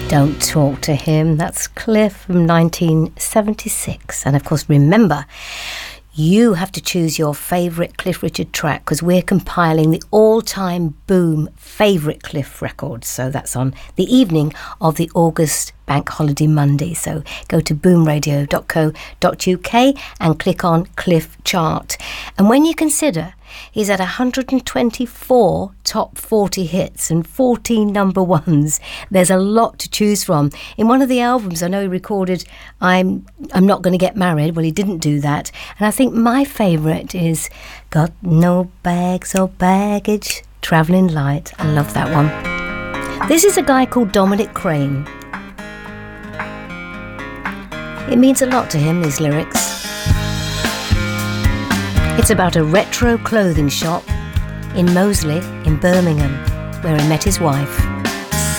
Don't Talk to Him. That's Cliff from 1976. And of course, remember, you have to choose your favourite Cliff Richard track because we're compiling the all-time Boom favourite Cliff records. So that's on the evening of the August Bank Holiday Monday. So go to boomradio.co.uk and click on Cliff Chart. And when you consider he's had 124 top 40 hits and 14 number ones, there's a lot to choose from. In one of the albums, I know he recorded I'm Not Gonna Get Married. Well, he didn't do that. And I think my favourite is Got No Bags or Baggage, Travelling Light. I love that one. This is a guy called Dominic Crane. It means a lot to him, these lyrics. It's about a retro clothing shop in Moseley in Birmingham where he met his wife.